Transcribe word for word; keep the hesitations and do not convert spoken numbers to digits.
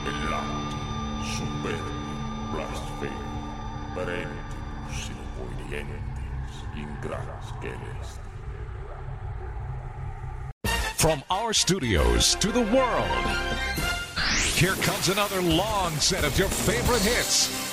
Elati, superbi, blasfemi, peremptimus inoponientes, ingras celestis. From our studios to the world, here comes another long set of your favorite hits